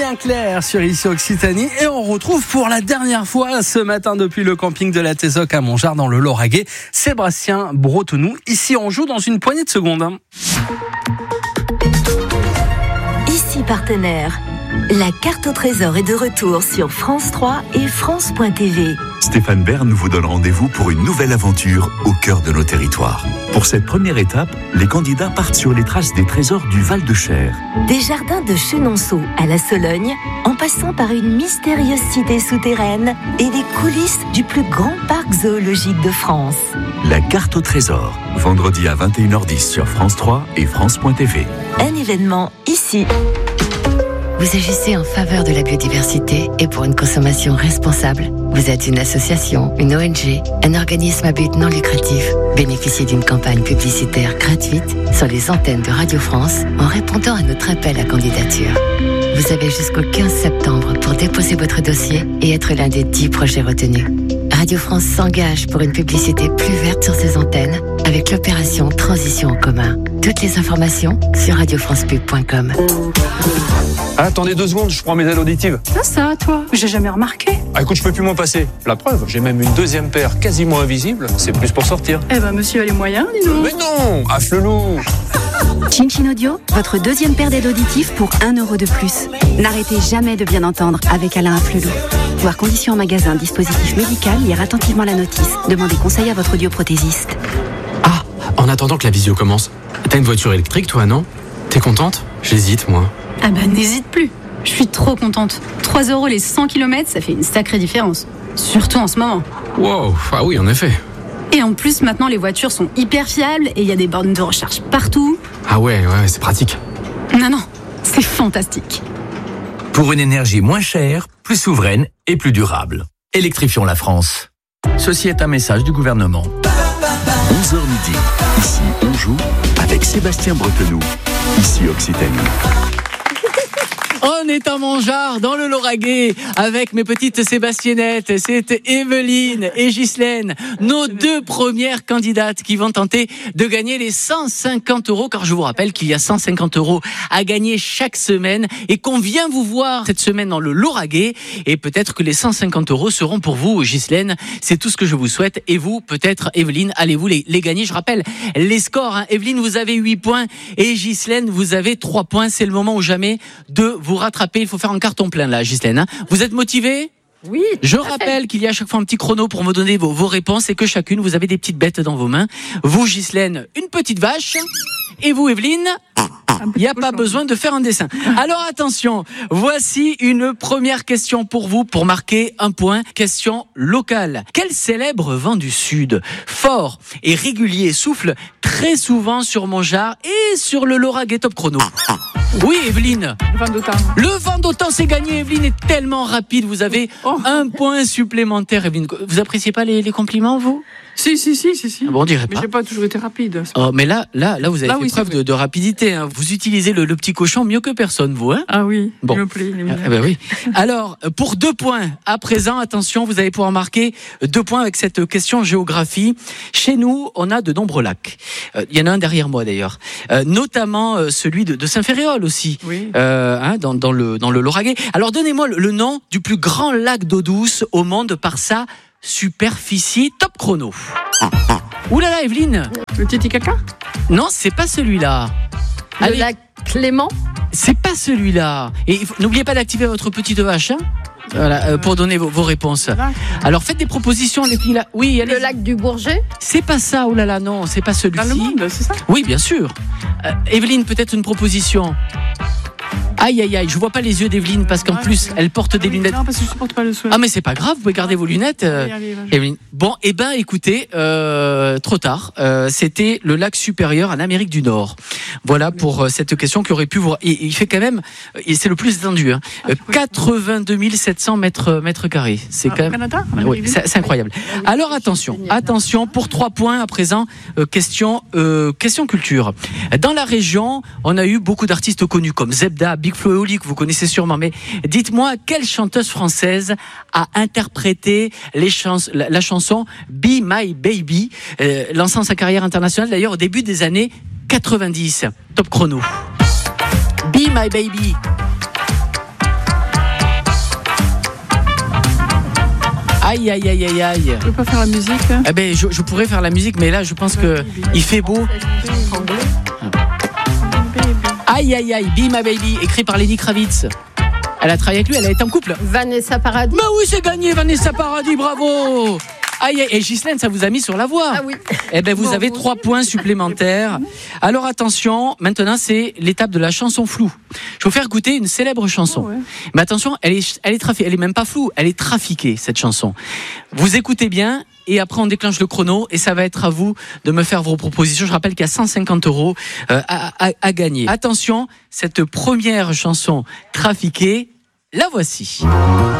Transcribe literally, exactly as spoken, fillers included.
bien clair sur Ici Occitanie et on retrouve pour la dernière fois ce matin depuis le camping de la Tézoc à Montgeard dans le Lauragais, Sébastien Bretonnoux. Ici on joue dans une poignée de secondes. Ici partenaire. La carte au trésor est de retour sur France trois et France point T V. Stéphane Bern vous donne rendez-vous pour une nouvelle aventure au cœur de nos territoires. Pour cette première étape, les candidats partent sur les traces des trésors du Val-de-Cher. Des jardins de Chenonceau à la Sologne, en passant par une mystérieuse cité souterraine et des coulisses du plus grand parc zoologique de France. La carte au trésor, vendredi à vingt et une heures dix sur France trois et France point T V. Un événement ici. Vous agissez en faveur de la biodiversité et pour une consommation responsable. Vous êtes une association, une O N G, un organisme à but non lucratif. Bénéficiez d'une campagne publicitaire gratuite sur les antennes de Radio France en répondant à notre appel à candidature. Vous avez jusqu'au quinze septembre pour déposer votre dossier et être l'un des dix projets retenus. Radio France s'engage pour une publicité plus verte sur ses antennes avec l'opération Transition en commun. Toutes les informations sur radio france pub point com. Ah, attendez deux secondes, je prends mes aides auditives. Ça, ça, toi, j'ai jamais remarqué. Ah, écoute, je peux plus m'en passer. La preuve, j'ai même une deuxième paire quasiment invisible. C'est plus pour sortir. Eh ben, monsieur a les moyens, dis donc. Mais non, affle-loup. Chin Audio, votre deuxième paire d'aides auditives pour un euro de plus. N'arrêtez jamais de bien entendre avec Alain Afflelou. Voir conditions en magasin, dispositif médical, lire attentivement la notice. Demandez conseil à votre audioprothésiste. Ah, en attendant que la visio commence, t'as une voiture électrique toi, non? T'es contente? J'hésite, moi. Ah bah n'hésite plus. Je suis trop contente. trois euros les cent kilomètres, ça fait une sacrée différence. Surtout en ce moment. Wow, ah oui, en effet. Et en plus, maintenant, les voitures sont hyper fiables et il y a des bornes de recharge partout. Ah ouais, ouais, c'est pratique. Non, non, c'est fantastique. Pour une énergie moins chère, plus souveraine et plus durable. Électrifions la France. Ceci est un message du gouvernement. onze heures midi. Ici, on joue avec Sébastien Bretonnoux. Ici, Occitanie. On est à Montgeard, dans le Lauragais, avec mes petites Sébastiennettes. C'est Evelyne et Ghislaine, nos deux premières candidates qui vont tenter de gagner les cent cinquante euros, car je vous rappelle qu'il y a cent cinquante euros à gagner chaque semaine et qu'on vient vous voir cette semaine dans le Lauragais. Et peut-être que les cent cinquante euros seront pour vous, Ghislaine. C'est tout ce que je vous souhaite. Et vous, peut-être, Evelyne, allez-vous les, les gagner? Je rappelle les scores. Hein. Evelyne, vous avez huit points et Ghislaine, vous avez trois points. C'est le moment ou jamais de vous rattraper. Il faut faire un carton plein là, Ghislaine. Hein. Vous êtes motivée? Oui. Je rappelle qu'il y a à chaque fois un petit chrono pour me donner vos, vos réponses et que chacune, vous avez des petites bêtes dans vos mains. Vous, Ghislaine, une petite vache. Et vous, Evelyne, il n'y a pas besoin de faire un dessin. Alors attention, voici une première question pour vous, pour marquer un point. Question locale. Quel célèbre vent du sud, fort et régulier, souffle très souvent sur Montgeard et sur le Lauragais top chrono? Oui, Evelyne. Le vent d'Autan. Le vent d'Autan, c'est gagné. Evelyne est tellement rapide. Vous avez oh. un point supplémentaire, Evelyne. Vous appréciez pas les, les compliments, vous? Si, si, si, si, si. Ah bon, on dirait pas. Mais j'ai pas toujours été rapide. Oh, mais là, là, là, vous avez là, fait oui, preuve de, de rapidité. Hein. Vous utilisez le, le petit cochon mieux que personne, vous. Hein? Ah oui, bon. il me plaît. Il me plaît. Ah, bah oui. Alors, pour deux points, à présent, attention, vous allez pouvoir marquer deux points avec cette question géographie. Chez nous, on a de nombreux lacs. Il euh, y en a un derrière moi, d'ailleurs. Euh, notamment euh, celui de, de Saint-Ferréol aussi. Oui. Euh, hein, dans, dans, le, dans le Lauragais. Alors, donnez-moi le, le nom du plus grand lac d'eau douce au monde par sa superficie top chrono. Ouh là là, Evelyne. Le Titicaca? Non, c'est pas celui-là. Le Allez. lac Clément? C'est pas celui-là. Et faut, n'oubliez pas d'activer votre petite vache, hein, voilà, euh, pour donner vos, vos réponses. Alors faites des propositions, les filles là. Oui, allez. Le lac du Bourget? C'est pas ça. Oh là là, non, c'est pas celui-ci. Dans le monde, c'est ça? Oui, bien sûr. Euh, Evelyne, peut-être une proposition. Aïe, aïe, aïe, je vois pas les yeux d'Evelyne parce qu'en plus, elle porte des lunettes. Non, parce que je supporte pas le soleil. Ah, mais c'est pas grave, vous pouvez garder vos lunettes, euh, allez, allez, Evelyne. Bon, eh ben, écoutez, euh, trop tard. Euh, c'était le lac supérieur en Amérique du Nord. Voilà pour euh, cette question qui aurait pu vous. Il, il fait quand même, et c'est le plus étendu, hein, euh, quatre-vingt-deux mille sept cents mètres mètres carrés. C'est ah, quand même. Canada, oui, c'est, c'est incroyable. Alors attention, attention pour trois points à présent. Euh, question, euh, question culture. Dans la région, on a eu beaucoup d'artistes connus comme Zebda, Big Flo et Oli, que vous connaissez sûrement, mais dites-moi, quelle chanteuse française a interprété les chans- la, la chanson Be My Baby, euh, lançant sa carrière internationale d'ailleurs au début des années quatre-vingt-dix. Top chrono. Be My Baby. Aïe, aïe, aïe, aïe, aïe. Tu peux pas faire la musique? Eh ben, je, je pourrais faire la musique, mais là, je pense que il fait beau. Aïe, aïe, aïe, Be My Baby, écrit par Lenny Kravitz. Elle a travaillé avec lui, elle a été en couple. Vanessa Paradis. Bah oui, c'est gagné, Vanessa Paradis, bravo. Aïe, aïe, et Ghislaine, ça vous a mis sur la voie. Ah oui. Eh ben, vous Bon, avez vous trois points supplémentaires. Alors attention, maintenant c'est l'étape de la chanson floue. Je vais vous faire écouter une célèbre chanson. Oh ouais. Mais attention, elle est, elle est trafiquée, elle est même pas floue, elle est trafiquée cette chanson. Vous écoutez bien. Et après, on déclenche le chrono et ça va être à vous de me faire vos propositions. Je rappelle qu'il y a cent cinquante euros euh, à, à, à gagner. Attention, cette première chanson trafiquée, la voici.